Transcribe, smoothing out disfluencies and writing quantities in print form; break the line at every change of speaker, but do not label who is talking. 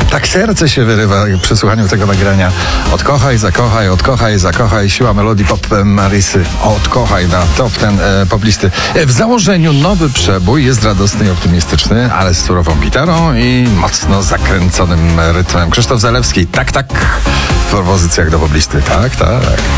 Tak serce się wyrywa przy słuchaniu tego nagrania. Odkochaj, zakochaj. Siła melodii pop Marysy. Odkochaj na top ten pop listy. W założeniu nowy przebój jest radosny i optymistyczny, ale z surową gitarą i mocno zakręconym rytmem. Krzysztof Zalewski. Tak. W propozycjach do pop listy. Tak.